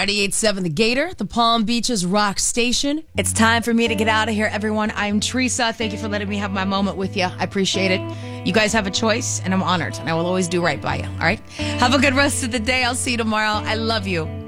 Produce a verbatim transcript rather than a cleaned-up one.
ninety-eight point seven The Gator, the Palm Beaches rock station. It's time for me to get out of here, everyone. I'm Teresa. Thank you for letting me have my moment with you. I appreciate it. You guys have a choice, and I'm honored, and I will always do right by you, all right? Have a good rest of the day. I'll see you tomorrow. I love you.